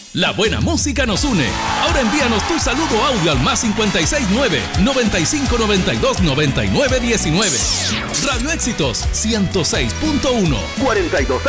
La buena música nos une. Ahora envíanos tu saludo audio al +569 9592 9919. Radio Éxitos 106.1. 42